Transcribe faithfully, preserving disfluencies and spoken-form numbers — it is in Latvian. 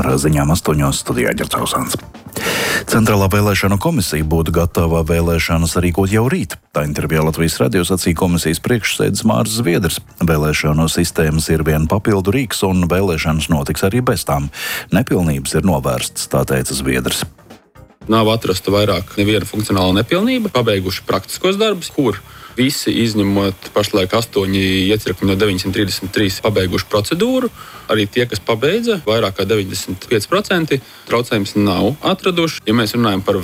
Ar ziņām astoņos studijā Ģercausāns. Centrālā vēlēšanu komisija būtu gatava vēlēšanas rīkot jau rīt. Tā intervijā Latvijas radio sacīja komisijas priekšsēdis Māris Zviedrs. Vēlēšanu sistēmas ir vien papildu rīks un vēlēšanas notiks arī bez tām. Nepilnības ir novērstas, tā teica Zviedrs. Nav atrasta vairāk neviena funkcionāla nepilnība, pabeiguši praktiskos darbus, kur visi izņemot pašlaik astoņi iecirkņi no deviņsimt trīsdesmit trīs pabeiguši procedūru. Arī tie, kas pabeidza, vairāk kā deviņdesmit pieci procenti traucējums nav atraduši. Ja mēs runājam par